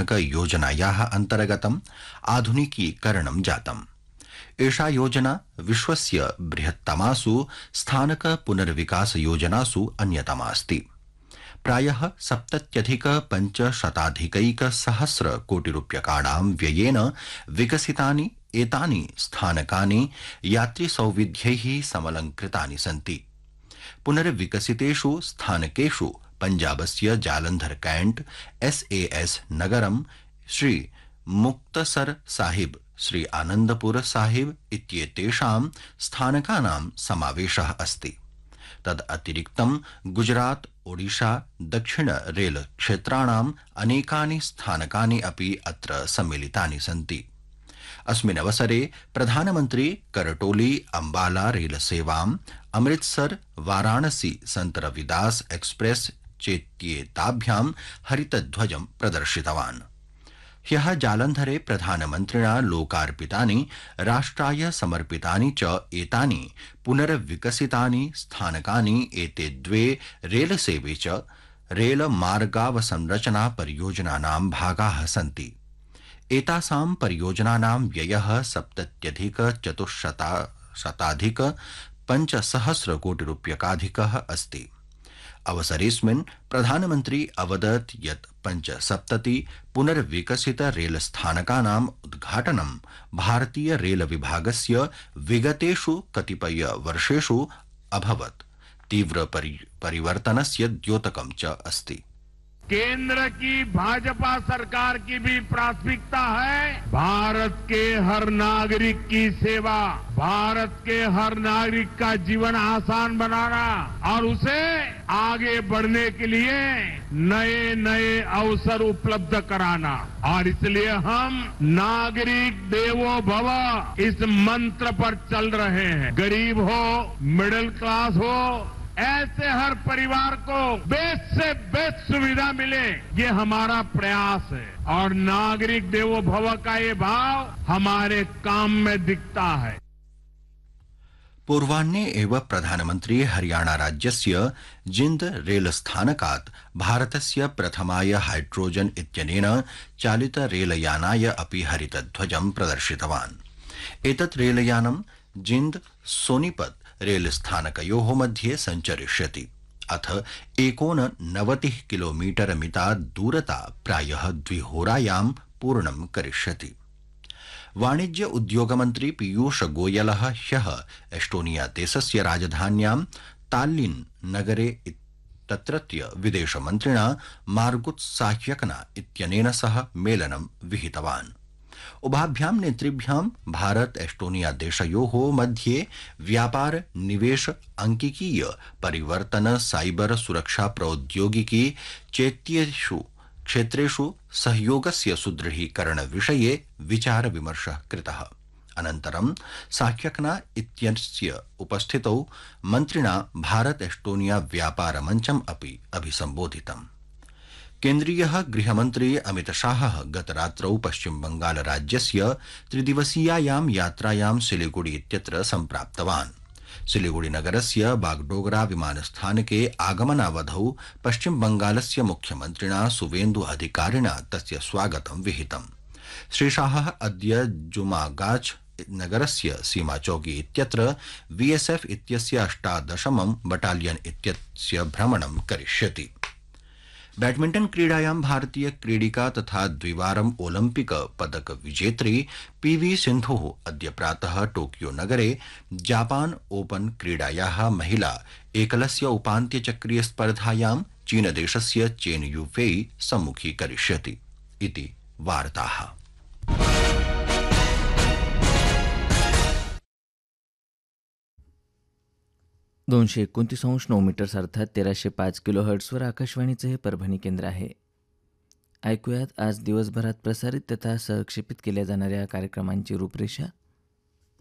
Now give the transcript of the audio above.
स्थानकयोजनायाः अन्तर्गतम् आधुनिकीकरणं जातम्। एषा योजना विश्वस्य बृहत्तमासु स्थानक पुनर्विकास योजनासु अन्यतमा अस्ति। प्रायः 70,500,000 कोटिरूप्यकाणां व्ययेन विकसितानि एतानि स्थानकानि यात्रिसौविध्यैः समलङ्कृतानि सन्ति। पुनर्विकसितेषु स्थानकेषु पञ्जाबस्य जालन्धर कैंट SAS नगरं, श्री मुक्तसर साहिब, श्री आनंदपुर साहिब इत्येतेषां स्थानकानां समावेशः अस्ति। तदतिरिक्तं गुजरात, ओडिशा, दक्षिण रेल क्षेत्राणाम् अनेकानि स्थानकानि अपि अत्र सम्मिलितानि सन्ति। अस्मिन् अवसरे प्रधानमन्त्री करटोली अम्बाला रेल सेवाम्, अमृतसर वाराणसी संत रविदास एक्सप्रेस चेत्येताभ्यां हरितध्वजं प्रदर्शितवान्। ह्यः जालन्धरे प्रधानमन्त्रिणा लोकार्पितानि राष्ट्राय समर्पितानि च एतानि पुनर्विकसितानि स्थानकानि एते द्वे रेलसेवे च रेलमार्गावसंरचना परियोजनानां भागाः सन्ति। एतासां परियोजनानां व्ययः 70,400,500 कोटिरूप्यकाधिकः अस्ति। अवसरेऽस्मिन् प्रधानमन्त्री अवदत् यत् 75 पुनर्विकसित रेलस्थानकानाम् उद्घाटनं भारतीय रेल विभागस्य विगतेषु कतिपय वर्षेषु अभवत् तीव्र परिवर्तनस्य द्योतकं च अस्ति। केंद्र की भाजपा सरकार की भी प्राथमिकता है भारत के हर नागरिक की सेवा, भारत के हर नागरिक का जीवन आसान बनाना और उसे आगे बढ़ने के लिए नए नए अवसर उपलब्ध कराना। और इसलिए हम नागरिक देवो भव इस मंत्र पर चल रहे हैं। गरीब हो, मिडिल क्लास हो, ऐसे हर परिवार को बेस्ट से बेस्ट सुविधा मिले, ये हमारा प्रयास है। और नागरिक देवो भव का ये भाव हमारे काम में दिखता है। पूर्वाह्ने एव प्रधानमन्त्री हरियाणा राज्यस्य जिंद रेलस्थानकात् भारतस्य प्रथमाय हाइड्रोजन इत्यनेन चालित रेलयानाय अपि हरितध्वजं प्रदर्शितवान्। एतत् रेलयानं जिंद सोनीपत रेलस्थानकयोः मध्ये सञ्चरिष्यति। अथ 89 किलोमीटर मिता दूरता प्रायः 2 होरायां पूर्णं करिष्यति। वाणिज्य उद्योगमन्त्री पीयूष गोयलः ह्यः एस्टोनिया देशस्य राजधान्यां ताल्लिन् नगरे तत्रत्य विदेशमन्त्रिणा मार्गुट साह्यकना इत्यनेन सह मेलनं विहितवान्। उभाभ्यां नेतृभ्यां भारत एस्टोनिया देशयोः मध्ये व्यापार, निवेश, अंकिकीय परिवर्तन, साइबर सुरक्षा प्रौद्योगिकी चेत्येषु क्षेत्रेषु सहयोगस्य सुदृढीकरण विषये विचार विमर्शः कृतः। अनन्तरं साह्यकना इत्यस्य उपस्थितौ मन्त्रिणा भारत एस्टोनिया व्यापार मञ्चम् अपि अभिसम्बोधितम्। केन्द्रीयः गृहमन्त्री अमित शाहः गतरात्रौ पश्चिम बंगाल राज्यस्य त्रिदिवसीयायां यात्रायां सिलीगुड़ी इत्यत्र सम्प्राप्तवान्। सिलीगुड़ी नगरस्य बागडोगरा विमानस्थानके आगमनावधौ पश्चिम बंगालस्य मुख्यमन्त्रिणा सुवेन्दु अधिकारिणा तस्य स्वागतं विहितम्। श्री शाहः अद्य जुमागाछ नगरस्य सीमाचौकी इत्यत्र BSF इत्यस्य 18मं बटालियन इत्यस्य भ्रमणं करिष्यति। बैडमिंटन क्रीडायां भारतीय क्रीडिका तथा द्विवारम् ओलम्पिक पदक विजेत्री PV सिन्धुः अद्य प्रातः टोकियो नगरे जापान ओपन क्रीडायाः महिला एकलस्य उपान्त्यचक्रीय स्पर्धायां चीनदेशस्य चेन यूफेई सम्मुखीकरिष्यति इति वार्ताः। 229 मीटर्स अर्थात 1305 किलोहर्ट्झवर आकाशवाणीचे हे परभणी केंद्र आहे. ऐकूयात आज दिवसभरात प्रसारित तथा सहक्षेपित केल्या जाणाऱ्या कार्यक्रमांची रूपरेषा.